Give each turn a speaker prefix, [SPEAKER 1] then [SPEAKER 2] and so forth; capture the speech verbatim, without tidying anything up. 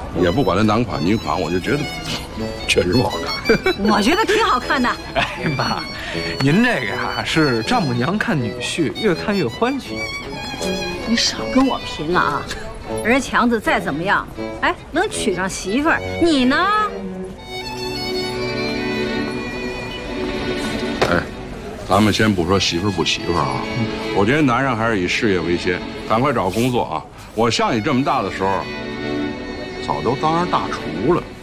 [SPEAKER 1] 也不管他男款女款，我就觉得确实不好看。
[SPEAKER 2] 我觉得挺好看的。
[SPEAKER 3] 哎妈，您这个呀是丈母娘看女婿，越看越欢喜。
[SPEAKER 2] 你少跟我贫了啊！人强子再怎么样，哎，能娶上媳妇儿，你呢？
[SPEAKER 1] 哎，咱们先不说媳妇不媳妇啊，我觉得男人还是以事业为先，赶快找工作啊！我像你这么大的时候，早都当上大厨了。